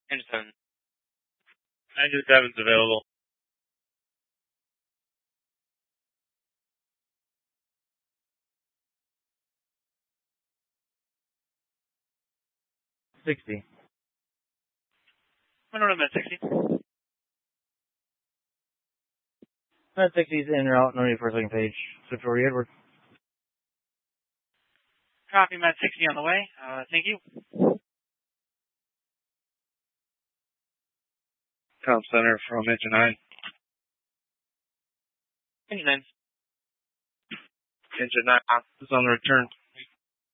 Engine 7. Engine 7's available. $60. I'm going to Med 60. Med 60's in route, no need for a second page. Switch over to Edward. Copy, Med 60 on the way. Thank you. Com Center from Engine 9. Engine 9. Engine 9 is on the return.